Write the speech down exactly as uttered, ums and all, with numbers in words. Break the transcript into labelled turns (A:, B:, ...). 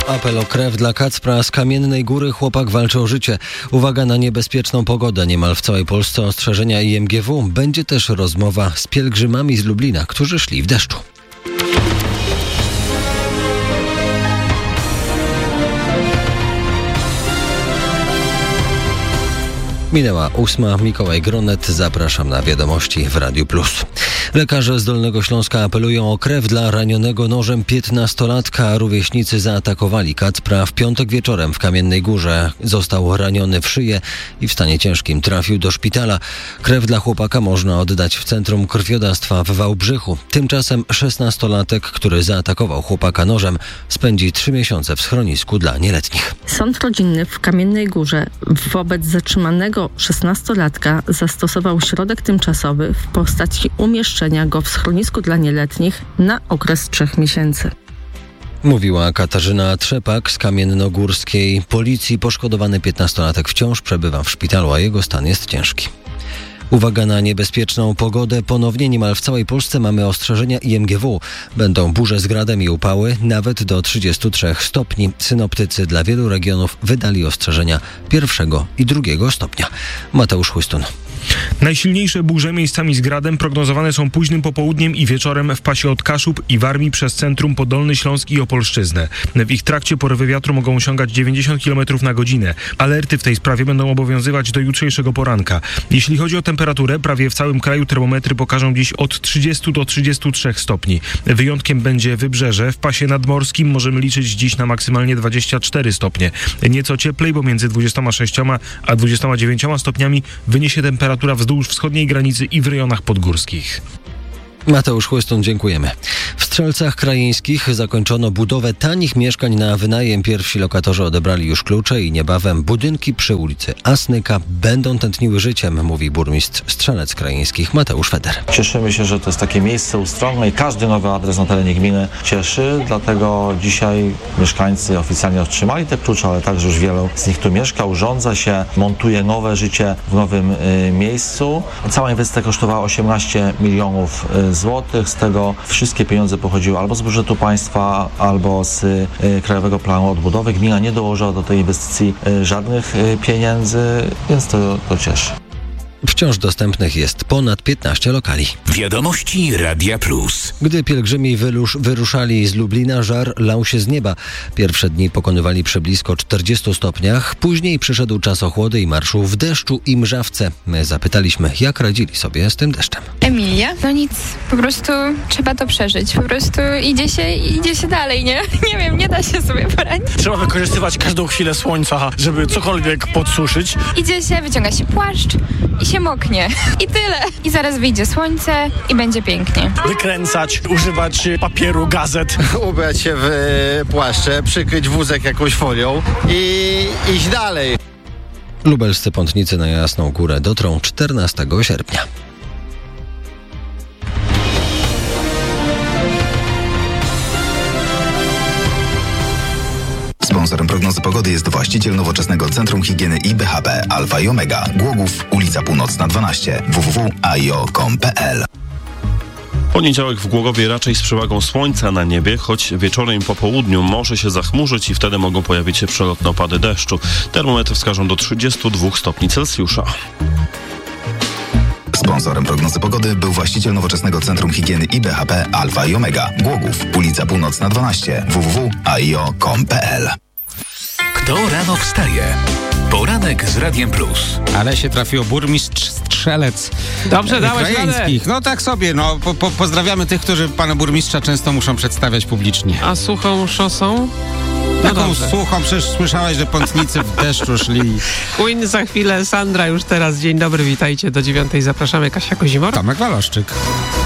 A: apel o krew dla Kacpra. Z Kamiennej Góry chłopak walczy o życie. Uwaga na niebezpieczną pogodę. Niemal w całej Polsce ostrzeżenia I M G W. Będzie też rozmowa z pielgrzymami z Lublina, którzy szli w deszczu. Minęła ósma. Mikołaj Gronet. Zapraszam na wiadomości w Radiu Plus. Lekarze z Dolnego Śląska apelują o krew dla ranionego nożem piętnastolatka. Rówieśnicy zaatakowali Kacpra w piątek wieczorem w Kamiennej Górze. Został raniony w szyję i w stanie ciężkim trafił do szpitala. Krew dla chłopaka można oddać w Centrum Krwiodawstwa w Wałbrzychu. Tymczasem szesnastolatek, który zaatakował chłopaka nożem, spędzi trzy miesiące w schronisku dla nieletnich.
B: Sąd rodzinny w Kamiennej Górze wobec zatrzymanego szesnastolatka zastosował środek tymczasowy w postaci umieszczenia go w schronisku dla nieletnich na okres trzech miesięcy.
A: Mówiła Katarzyna Trzepak z Kamiennogórskiej Policji. Poszkodowany piętnastolatek wciąż przebywa w szpitalu, a jego stan jest ciężki. Uwaga na niebezpieczną pogodę. Ponownie niemal w całej Polsce mamy ostrzeżenia I M G W. Będą burze z gradem i upały, nawet do trzydziestu trzech stopni. Synoptycy dla wielu regionów wydali ostrzeżenia pierwszego i drugiego stopnia. Mateusz Chłystun.
C: Najsilniejsze burze miejscami z gradem prognozowane są późnym popołudniem i wieczorem w pasie od Kaszub i Warmii przez centrum po Dolny Śląsk i Opolszczyznę. W ich trakcie porywy wiatru mogą osiągać dziewięćdziesiąt kilometrów na godzinę. Alerty w tej sprawie będą obowiązywać do jutrzejszego poranka. Jeśli chodzi o temperaturę, prawie w całym kraju termometry pokażą dziś od trzydziestu do trzydziestu trzech stopni. Wyjątkiem będzie Wybrzeże. W pasie nadmorskim możemy liczyć dziś na maksymalnie dwadzieścia cztery stopnie. Nieco cieplej, bo między dwudziestoma sześcioma a dwudziestoma dziewięcioma stopniami wyniesie temperatura wzdłuż wschodniej granicy i w rejonach podgórskich.
A: Mateusz Chłystun, dziękujemy. W Strzelcach Krajeńskich zakończono budowę tanich mieszkań na wynajem. Pierwsi lokatorzy odebrali już klucze i niebawem budynki przy ulicy Asnyka będą tętniły życiem, mówi burmistrz Strzelec Krajeńskich Mateusz Feder.
D: Cieszymy się, że to jest takie miejsce ustronne i każdy nowy adres na terenie gminy cieszy, dlatego dzisiaj mieszkańcy oficjalnie otrzymali te klucze, ale także już wielu z nich tu mieszka, urządza się, montuje nowe życie w nowym y, miejscu. Cała inwestycja kosztowała osiemnaście milionów złotych, z tego wszystkie pieniądze pochodziły albo z budżetu państwa, albo z y, Krajowego Planu Odbudowy. Gmina nie dołożyła do tej inwestycji y, żadnych y, pieniędzy, więc to, to cieszy.
A: Wciąż dostępnych jest ponad piętnaście lokali.
E: Wiadomości Radia Plus.
A: Gdy pielgrzymi wyrusz, wyruszali z Lublina, żar lał się z nieba. Pierwsze dni pokonywali przy blisko czterdziestu stopniach. Później przyszedł czas ochłody i marszu w deszczu i mrzawce. My zapytaliśmy, jak radzili sobie z tym deszczem.
F: Emilia? No nic, po prostu trzeba to przeżyć. Po prostu idzie się, idzie się dalej, nie? Nie wiem, nie da się sobie poradzić.
G: Trzeba wykorzystywać każdą chwilę słońca, żeby cokolwiek podsuszyć.
F: Idzie się, wyciąga się płaszcz i się moknie. I tyle. I zaraz wyjdzie słońce i będzie pięknie.
G: Wykręcać, używać papieru, gazet.
H: Ubrać się w płaszcze, przykryć wózek jakąś folią i iść dalej.
A: Lubelscy pątnicy na Jasną Górę dotrą czternastego sierpnia.
I: Sponsorem prognozy pogody jest właściciel nowoczesnego Centrum Higieny I B H P Alfa i Omega. Głogów, ulica Północna dwanaście, w w w kropka a i o kropka com kropka p l.
J: Poniedziałek w Głogowie raczej z przewagą słońca na niebie, choć wieczorem i po południu może się zachmurzyć i wtedy mogą pojawić się przelotne opady deszczu. Termometry wskażą do trzydziestu dwóch stopni Celsjusza.
I: Sponsorem prognozy pogody był właściciel nowoczesnego Centrum Higieny I B H P Alfa i Omega. Głogów, ulica Północna dwanaście, w w w kropka a i o kropka com kropka p l.
E: Kto rano wstaje? Poranek z Radiem Plus.
K: Ale się trafiło burmistrz Strzelec
L: Dobrze, dałeś
K: Krajeńskich. No tak sobie, no po, po, pozdrawiamy tych, którzy pana burmistrza często muszą przedstawiać publicznie.
L: A suchą szosą?
K: No Taką dobrze. Słuchą, przecież słyszałeś, że pątnicy w deszczu szli.
L: Queen za chwilę, Sandra już teraz. Dzień dobry, witajcie. Do dziewiątej zapraszamy. Kasia Kozimor.
K: Tomek Waloszczyk.